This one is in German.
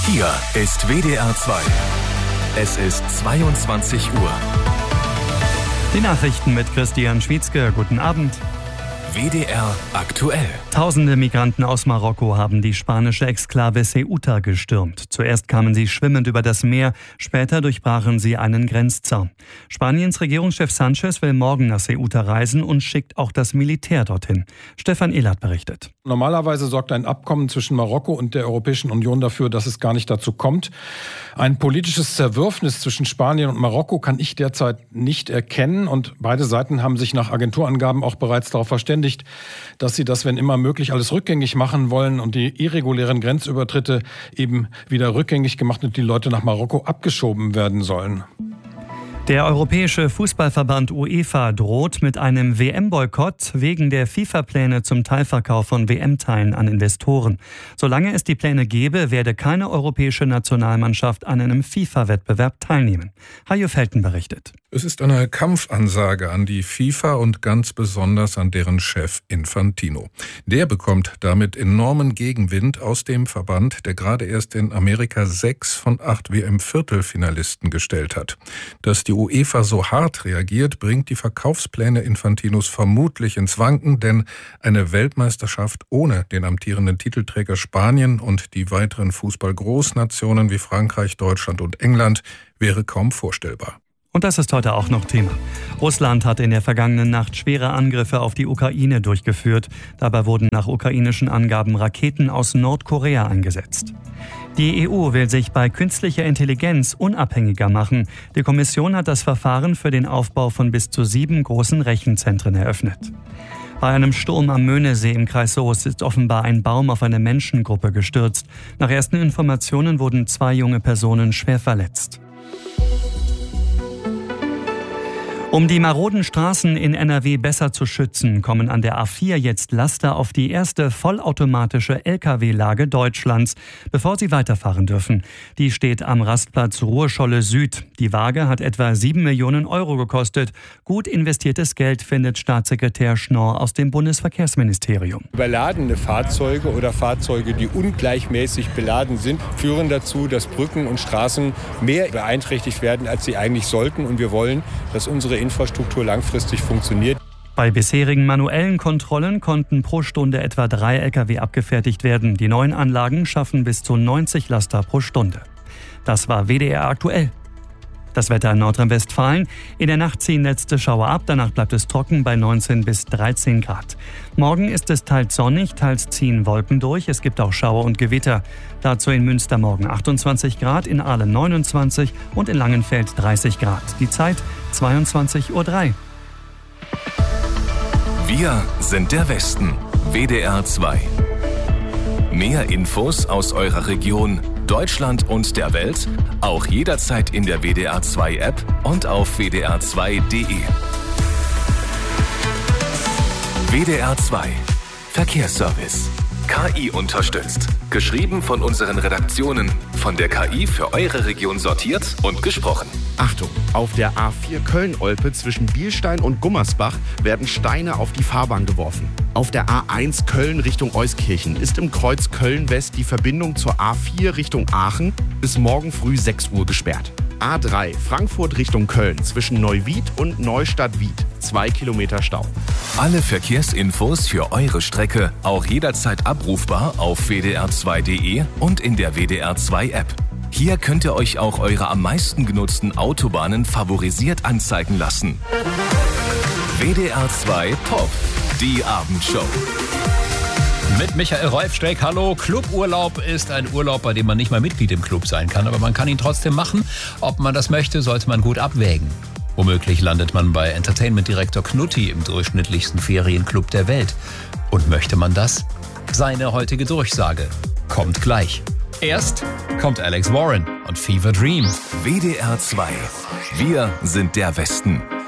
Hier ist WDR 2. Es ist 22 Uhr. Die Nachrichten mit Christian Schwietzke. Guten Abend. WDR aktuell. Tausende Migranten aus Marokko haben die spanische Exklave Ceuta gestürmt. Zuerst kamen sie schwimmend über das Meer, später durchbrachen sie einen Grenzzaun. Spaniens Regierungschef Sánchez will morgen nach Ceuta reisen und schickt auch das Militär dorthin. Stefan Ehlert berichtet. Normalerweise sorgt ein Abkommen zwischen Marokko und der Europäischen Union dafür, dass es gar nicht dazu kommt. Ein politisches Zerwürfnis zwischen Spanien und Marokko kann ich derzeit nicht erkennen. Und beide Seiten haben sich nach Agenturangaben auch bereits darauf verständigt, dass sie das, wenn immer möglich, alles rückgängig machen wollen und die irregulären Grenzübertritte eben wieder rückgängig gemacht und die Leute nach Marokko abgeschoben werden sollen. Der Europäische Fußballverband UEFA droht mit einem WM-Boykott wegen der FIFA-Pläne zum Teilverkauf von WM-Teilen an Investoren. Solange es die Pläne gäbe, werde keine europäische Nationalmannschaft an einem FIFA-Wettbewerb teilnehmen. Hajo Felten berichtet. Es ist eine Kampfansage an die FIFA und ganz besonders an deren Chef Infantino. Der bekommt damit enormen Gegenwind aus dem Verband, der gerade erst in Amerika 6 von 8 WM-Viertelfinalisten gestellt hat. Dass die UEFA so hart reagiert, bringt die Verkaufspläne Infantinos vermutlich ins Wanken, denn eine Weltmeisterschaft ohne den amtierenden Titelträger Spanien und die weiteren Fußball-Großnationen wie Frankreich, Deutschland und England wäre kaum vorstellbar. Und das ist heute auch noch Thema. Russland hat in der vergangenen Nacht schwere Angriffe auf die Ukraine durchgeführt. Dabei wurden nach ukrainischen Angaben Raketen aus Nordkorea eingesetzt. Die EU will sich bei künstlicher Intelligenz unabhängiger machen. Die Kommission hat das Verfahren für den Aufbau von bis zu 7 großen Rechenzentren eröffnet. Bei einem Sturm am Möhnesee im Kreis Soest ist offenbar ein Baum auf eine Menschengruppe gestürzt. Nach ersten Informationen wurden 2 junge Personen schwer verletzt. Um die maroden Straßen in NRW besser zu schützen, kommen an der A4 jetzt Laster auf die erste vollautomatische Lkw-Lage Deutschlands, bevor sie weiterfahren dürfen. Die steht am Rastplatz Ruhrscholle Süd. Die Waage hat etwa 7 Millionen Euro gekostet. Gut investiertes Geld, findet Staatssekretär Schnorr aus dem Bundesverkehrsministerium. Überladene Fahrzeuge oder Fahrzeuge, die ungleichmäßig beladen sind, führen dazu, dass Brücken und Straßen mehr beeinträchtigt werden, als sie eigentlich sollten. Und wir wollen, dass unsere Infrastruktur langfristig funktioniert. Bei bisherigen manuellen Kontrollen konnten pro Stunde etwa 3 Lkw abgefertigt werden. Die neuen Anlagen schaffen bis zu 90 Laster pro Stunde. Das war WDR aktuell. Das Wetter in Nordrhein-Westfalen. In der Nacht ziehen letzte Schauer ab, danach bleibt es trocken bei 19 bis 13 Grad. Morgen ist es teils sonnig, teils ziehen Wolken durch. Es gibt auch Schauer und Gewitter. Dazu in Münster morgen 28 Grad, in Aalen 29 und in Langenfeld 30 Grad. Die Zeit 22:03 Uhr. Wir sind der Westen. WDR 2. Mehr Infos aus eurer Region, Deutschland und der Welt, auch jederzeit in der WDR 2 App und auf wdr2.de. WDR 2 Verkehrsservice. KI unterstützt. Geschrieben von unseren Redaktionen. Von der KI für eure Region sortiert und gesprochen. Achtung! Auf der A4 Köln-Olpe zwischen Bielstein und Gummersbach werden Steine auf die Fahrbahn geworfen. Auf der A1 Köln Richtung Euskirchen ist im Kreuz Köln-West die Verbindung zur A4 Richtung Aachen bis morgen früh 6 Uhr gesperrt. A3 Frankfurt Richtung Köln zwischen Neuwied und Neustadt-Wied. 2 Kilometer Stau. Alle Verkehrsinfos für eure Strecke auch jederzeit abrufbar auf wdr2.de und in der WDR 2 App. Hier könnt ihr euch auch eure am meisten genutzten Autobahnen favorisiert anzeigen lassen. WDR 2 Pop, die Abendshow. Mit Michael Rolfstreck, hallo. Cluburlaub ist ein Urlaub, bei dem man nicht mal Mitglied im Club sein kann, aber man kann ihn trotzdem machen. Ob man das möchte, sollte man gut abwägen. Womöglich landet man bei Entertainment-Direktor Knutti im durchschnittlichsten Ferienclub der Welt. Und möchte man das? Seine heutige Durchsage kommt gleich. Erst kommt Alex Warren und Fever Dream. WDR 2. Wir sind der Westen.